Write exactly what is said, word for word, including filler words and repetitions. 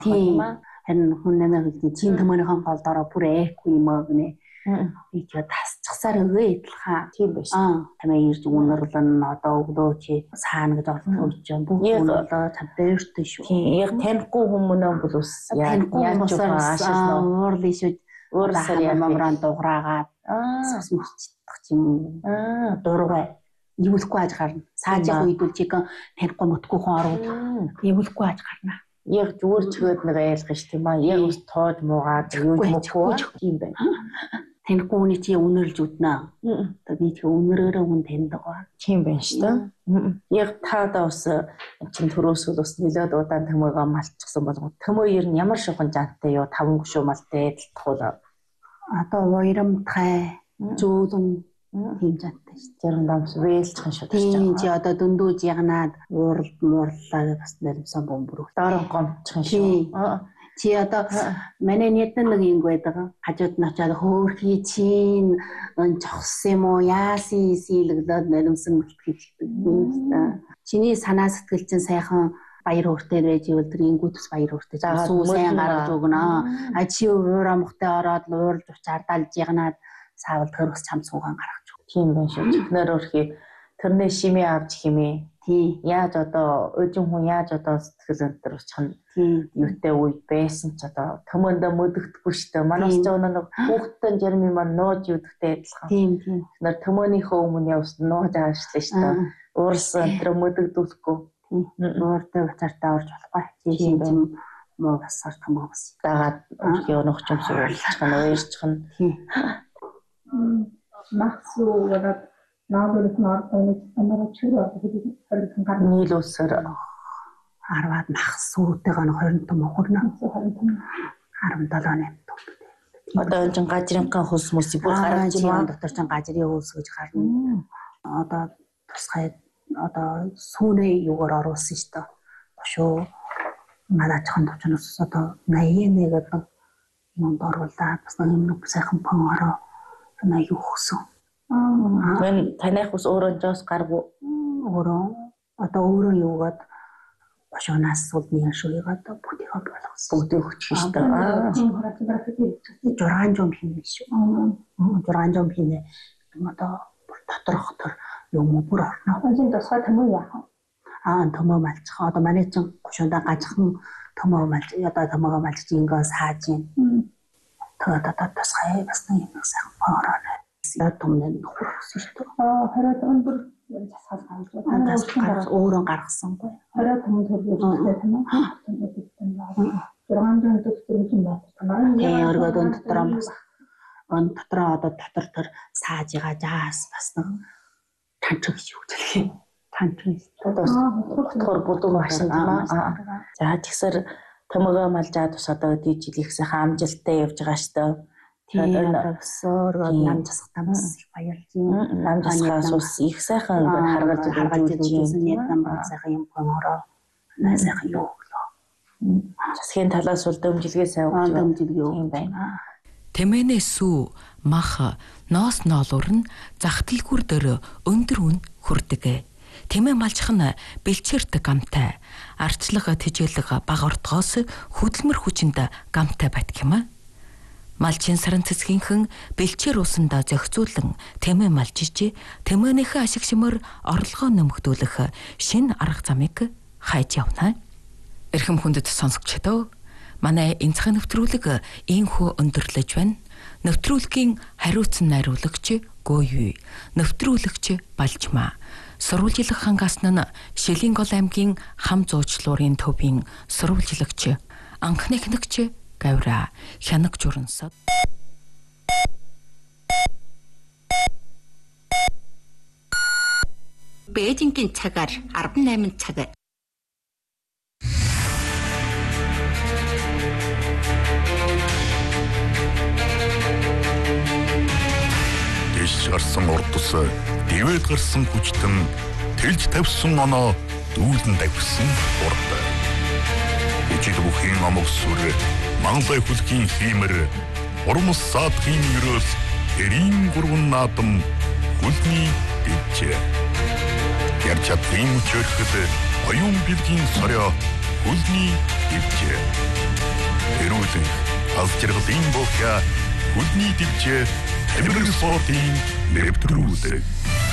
Тийм харин хүн намайг хэлдэг чин төмөрийн гол дороо бүр эхгүй юм аа гинэ. Би ч тасчихсаар өгөө идэлхаа. Тийм байж. Аа тамаа ирж үнэрлэн одоо өглөө чи саана гэж орох гэж юм. Бүх үнэрлээ тавьдэртэй шүү. Тийм яг танихгүй хүмүүнээ бол ус яаж яашаа уурлын шүү. Өөрсөр ямаран дуграагаад аа сүрчдэх юм. Аа дургай ивэлгүй аж гарна. Саажих үед үл чиг танихгүй мөтгөө хон ороод ивэлгүй аж гарна. Яг зүгээр чигэд нэг айлгах ш тийм аа. Яг ус тоож муугаад юу мөхгүй юм байна. Танихгүй хүний чи үнэрлж үднэ. Одоо би тэг үнэрээрээ хүн таньдаг ба. Тийм байна ш та. Яг таадаа ус чин төрөөсөл ус нэлээд удаан төмөөгөө малчихсан болгоо. Төмөө ер нь ямар шухан жантай юу таван гүшүү малтай эдэлтхүүл. Одоо уйрамтай зөөлөн тийм жантай ш. Тэр дамс вээлчхэн шүү. Тийм чи одоо дөндөөж ягнаад ууралд муурлаа бас нэрмсэн бомбөрөх. Дараа гомчхон шүү. Чи одоо манай нийтэн нэг юм байдаг. Хажууд нь очиад хөөрхий чин жохс юм уу яасын сийлэгдээд нэрмсэн хэлдэг. Чиний санаа сэтгэл чинь сайхан баяр хөөртэй байж ивэл тэр ингүүтс баяр хөөртэй сүү сайн гаргаж өгнө. А чи уура мохтой ороод ууралж учаардалж ягнаад саавал төрөс чам суугаан гаргаж өгнө. Тийм байна шүү. Чихнэр өөрхий тэрнээ шимээ авч химээ. Тийм. Яаж одоо өжин хүн яаж одоо сэтгэл өндөр уучхан юутай үед байсан ч одоо төмөндөө мөдөгдөхгүй шүү дээ. Манайс ч өнөө хүүхдтэй жерми маань нууж юудтай адилхан. Тийм тийм. Тэр төмөөнийхөө өмнө явс нууж аашлаа шүү дээ. Уурсан тэр мөдөгдүүлэхгүй. Ууртай уцаартаа орж болохгүй. Тийм тийм муу басаар том бас. Дагаад өрхий өнөх юм суулчихна, уурчихна. Махсуу гэдэг наадмын ордоны амраа чирээ гэдэг хэрэг гарна. Нийл усаар арваад махсуутэйг нь хоёр том хөрнө. харам долооны амт. Одоо энэ гажрынхаа хөлс мөс бүр гарч байгаа дотор ч гажрын хөлс гэж гарна. Одоо тусгай одоо сүүний юугаар оруулсан шүү дээ. Гошоо малаачихын төвчнөөс одоо наяа нэг одоо юм оруулаад бас нэг сайхан пон ороо наяа өгсөн. Мен таних ус өөрөө жоос гаргуу өөрөө одоо өөрөө юугаад бошоонаас сулны шуйгаад одоо бүгдийг болгосон. Бүгдийг өгчих шүү дээ. Аа. Жургаан жом хийнэ шүү. Жургаан жом хийнэ. Одоо доторх төр юм бүр орно. Энд тусгай төмөө яах вэ? Аа төмөө малчих. Одоо манай чин гошондоо гажхан төмөө малч одоо төмөөгөө малч ингээ сааж юм. Тэгээд одоо тусгай бас нэг юм сайхан ороо. Яг томнод хурсан шүү дээ. Аа хараад өндөр засгал гаргаж байгаа. Өөрөө гаргасан бай. хараад төмөн төрөлтэй тийм үү? Төмөн дэвтэн байна. Жургаан дэвтэр юм байна. Тэгээ өргөд өн дотор бас өн дотроо одоо дотор төр сааж байгаа жаас бас нэг танчиг шүү дээ. Танчиг. Дотор будуу машин тийм аа. За тэгсэр төмөгөө малжаад бас одоо дижил их сайхан амжилттай явж байгаа шүү дээ. Тэгээд өсөөр нам засахтаа бас их баярлж байна. Нам засахаас ус их сайхан ингээд харгалж харгалж үзсэн юм байна. Сайхан юм гомороо. Наа сайхан юу өглөө. Засгийн талаас бол дэмжлэгээ сайн өгч дэмжлэгээ юм байна. Тэмээнээс үү мах ноос ноолуур нь зах дэлгүүр дээр өндөр үн хүрдэг. Тэмээ малчих нь бэлчээрт гамтай. Арчлага тэжээлэг баг ортгоос хөдөлмөр хүчинд гамтай байдаг юм а. Малчин саран цэцгийнхэн бэлчээр усандаа зохицуулан тэмээ малжиж, тэмээнийхээ ашиг шимээр орлогоо нэмэгдүүлэх шинэ арга замыг хайж явна. Эрхэм хүндэт сонсогчдоо, манай энцхэн нэвтрүүлэг ийхүү өндөрлөж байна. Нэвтрүүлгийн хариуцсан найруулагч Гөөй, нэвтрүүлэгч Балжмаа. Сурвалжлах хангаас нь Шилэнгол аймгийн хам зуучлуурын төвийн сурвалжлагч, анхныхнэгч Гавра хянаг журансад Бээжингийн цагаар арван найман цаг. Дэш гарсан урдус, дэвэд гарсан хүчтэн, тэлж тавьсан оноо, дүүлэн давхсан урд. Хүчит бүхийн амог сүр, манлай хүлгийн хиймэр, урмус саадхийн өрөөс, эрийн гурван наадам, хүлний дэвчээ. Гэр чадвын мөчөрөхөд, оюун билгийн сорио, Хөлний дэвжээ. Тэрүүлэн алс жаргалын бохя хөлний дэвжээ Тамирын спортын нэвтрүүлэг.